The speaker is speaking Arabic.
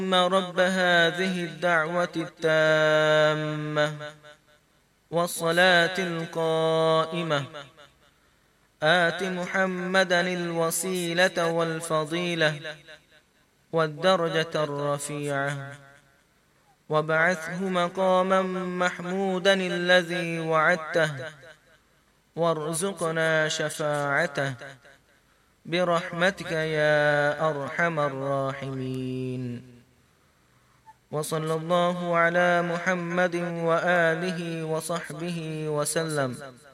رب هذه الدعوة التامة والصلاة القائمة آت محمدا الوسيلة والفضيلة والدرجة الرفيعة وابعثه مقاما محمودا الذي وعدته وارزقنا شفاعته برحمتك يا أرحم الراحمين. وصلى الله على محمد وآله وصحبه وسلم.